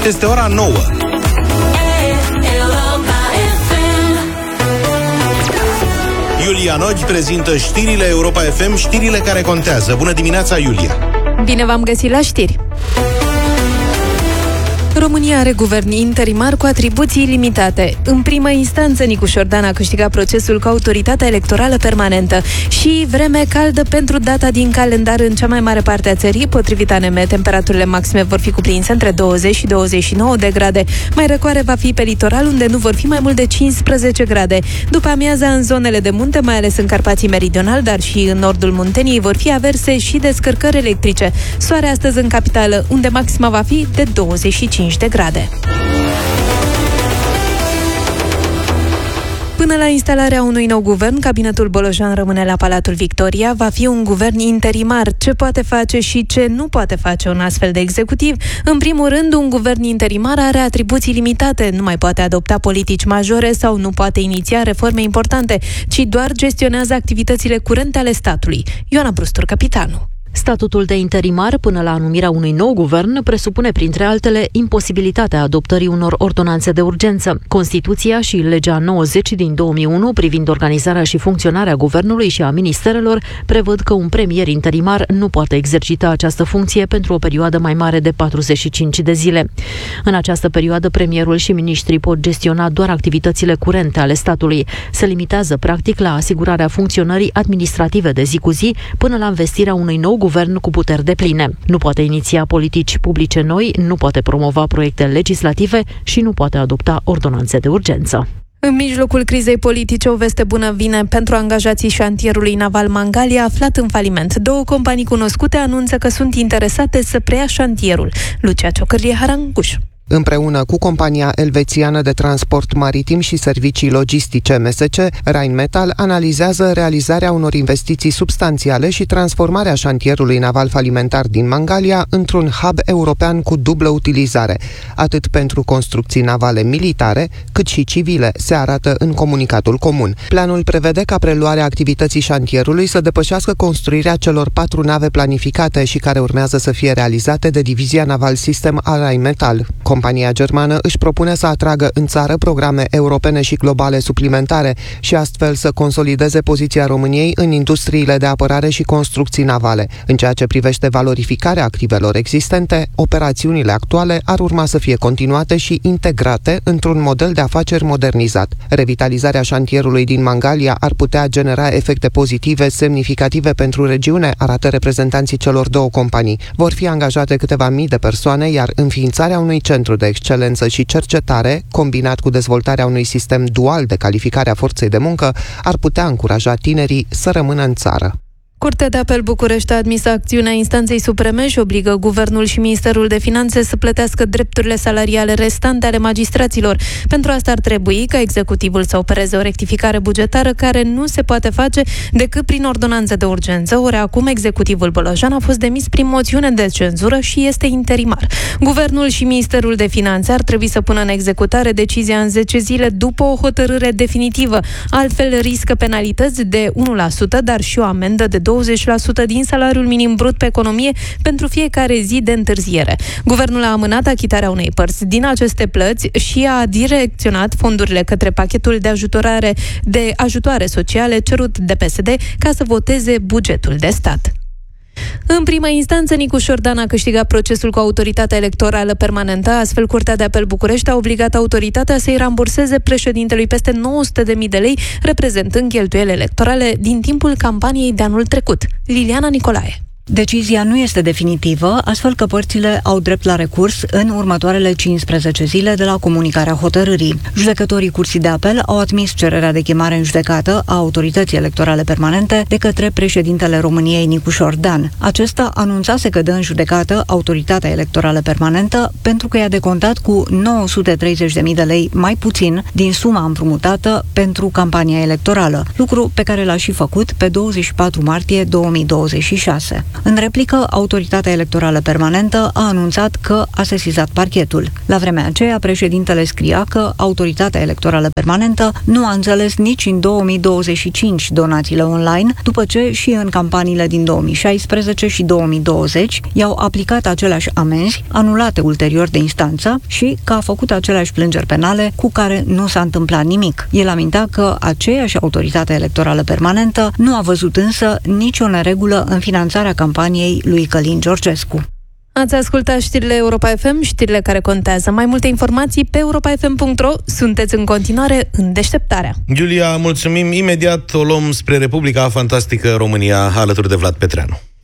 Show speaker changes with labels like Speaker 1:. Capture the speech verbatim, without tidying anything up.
Speaker 1: Este ora nouă. Iulia Nodi prezintă știrile Europa F M, știrile care contează. Bună dimineața, Iulia!
Speaker 2: Bine v-am găsit la știri! România are guvern interimar cu atribuții limitate. În primă instanță, Nicu Șordan a câștigat procesul cu autoritatea electorală permanentă și vreme caldă pentru data din calendar în cea mai mare parte a țării. Potrivit A N M, temperaturile maxime vor fi cuprinse între douăzeci și douăzeci și nouă de grade. Mai răcoare va fi pe litoral, unde nu vor fi mai mult de cincisprezece grade. După amiaza, în zonele de munte, mai ales în Carpații Meridional, dar și în nordul Munteniei, vor fi averse și descărcări electrice. Soare astăzi în capitală, unde maxima va fi de douăzeci și cinci de grade. Până la instalarea unui nou guvern, cabinetul Bolojan rămâne la Palatul Victoria. Va fi un guvern interimar. Ce poate face și ce nu poate face un astfel de executiv? În primul rând, un guvern interimar are atribuții limitate. Nu mai poate adopta politici majore sau nu poate iniția reforme importante, ci doar gestionează activitățile curente ale statului. Ioana Brustur, capitanu.
Speaker 3: Statutul de interimar până la numirea unui nou guvern presupune, printre altele, imposibilitatea adoptării unor ordonanțe de urgență. Constituția și legea nouăzeci din două mii unu privind organizarea și funcționarea guvernului și a ministerelor prevăd că un premier interimar nu poate exercita această funcție pentru o perioadă mai mare de patruzeci și cinci de zile. În această perioadă, premierul și miniștrii pot gestiona doar activitățile curente ale statului. Se limitează, practic, la asigurarea funcționării administrative de zi cu zi până la învestirea unui nou guvern cu puteri depline. Nu poate iniția politici publice noi, nu poate promova proiecte legislative și nu poate adopta ordonanțe de urgență.
Speaker 2: În mijlocul crizei politice, o veste bună vine pentru angajații șantierului naval Mangalia, aflat în faliment. Două companii cunoscute anunță că sunt interesate să preia șantierul. Lucia Ciocârlie, Haranguș.
Speaker 4: Împreună cu compania elvețiană de transport maritim și servicii logistice M S C, Rheinmetall analizează realizarea unor investiții substanțiale și transformarea șantierului naval falimentar din Mangalia într-un hub european cu dublă utilizare, atât pentru construcții navale militare, cât și civile, se arată în comunicatul comun. Planul prevede ca preluarea activității șantierului să depășească construirea celor patru nave planificate și care urmează să fie realizate de Divizia Naval System a Rheinmetall. Compania germană își propune să atragă în țară programe europene și globale suplimentare și astfel să consolideze poziția României în industriile de apărare și construcții navale. În ceea ce privește valorificarea activelor existente, operațiunile actuale ar urma să fie continuate și integrate într-un model de afaceri modernizat. Revitalizarea șantierului din Mangalia ar putea genera efecte pozitive semnificative pentru regiune, arată reprezentanții celor două companii. Vor fi angajate câteva mii de persoane, iar înființarea unui centru de excelență și cercetare, combinat cu dezvoltarea unui sistem dual de calificare a forței de muncă, ar putea încuraja tinerii să rămână în țară.
Speaker 2: Curtea de Apel București a admis acțiunea instanței supreme și obligă Guvernul și Ministerul de Finanțe să plătească drepturile salariale restante ale magistraților. Pentru asta ar trebui ca executivul să opereze o rectificare bugetară care nu se poate face decât prin ordonanță de urgență, ori acum executivul Bolojan a fost demis prin moțiune de cenzură și este interimar. Guvernul și Ministerul de Finanțe ar trebui să pună în executare decizia în zece zile după o hotărâre definitivă, altfel riscă penalități de unu la sută, dar și o amendă de douăzeci la sută din salariul minim brut pe economie pentru fiecare zi de întârziere. Guvernul a amânat achitarea unei părți din aceste plăți și a direcționat fondurile către pachetul de ajutorare de ajutoare sociale cerut de P S D ca să voteze bugetul de stat. În prima instanță, Nicu Șordan a câștigat procesul cu autoritatea electorală permanentă. Astfel, Curtea de Apel București a obligat autoritatea să-i ramburseze președintelui peste nouă sute de mii de lei, reprezentând cheltuieli electorale din timpul campaniei de anul trecut. Liliana Nicolae.
Speaker 5: Decizia nu este definitivă, astfel că părțile au drept la recurs în următoarele cincisprezece zile de la comunicarea hotărârii. Judecătorii Curții de Apel au admis cererea de chemare în judecată a Autorității Electorale Permanente de către președintele României Nicu Șordan. Acesta anunțase că dă în judecată Autoritatea Electorală Permanentă pentru că i-a decontat cu nouă sute treizeci de mii de lei mai puțin din suma împrumutată pentru campania electorală, lucru pe care l-a și făcut pe douăzeci și patru martie două mii douăzeci și șase. În replică, Autoritatea Electorală Permanentă a anunțat că a sesizat parchetul. La vremea aceea, președintele scria că Autoritatea Electorală Permanentă nu a înțeles nici în două mii douăzeci și cinci donațiile online, după ce și în campaniile din două mii șaisprezece și două mii douăzeci i-au aplicat aceleași amenzi, anulate ulterior de instanță, și că a făcut aceleași plângeri penale cu care nu s-a întâmplat nimic. El amintea că aceeași Autoritate Electorală Permanentă nu a văzut însă nicio neregulă în finanțarea campaniei lui Călin Georgescu.
Speaker 2: Ați ascultat știrile Europa F M, știrile care contează. Mai multe informații pe europa f m punct r o. Sunteți în continuare în Deșteptarea.
Speaker 1: Iulia, mulțumim. Imediat o luăm spre Republica Fantastică România, alături de Vlad Petreanu.